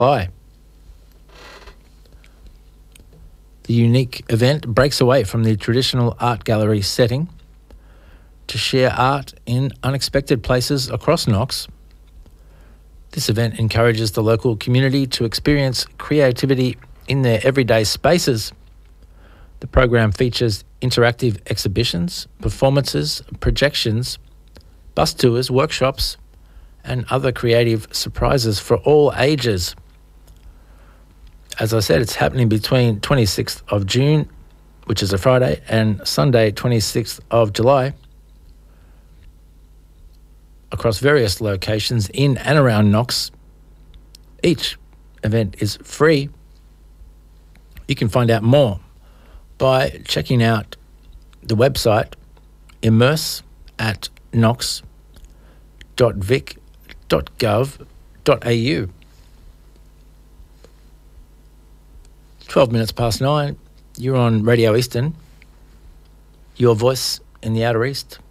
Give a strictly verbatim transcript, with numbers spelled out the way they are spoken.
July. The unique event breaks away from the traditional art gallery setting to share art in unexpected places across Knox. This event encourages the local community to experience creativity in their everyday spaces. The program features interactive exhibitions, performances, projections, bus tours, workshops, and other creative surprises for all ages. As I said, it's happening between twenty-sixth of June, which is a Friday, and Sunday, twenty-sixth of July, across various locations in and around Knox. Each event is free. You can find out more by checking out the website immerse at knox dot vic dot gov dot a u. twelve minutes past nine, you're on Radio Eastern, your voice in the Outer East.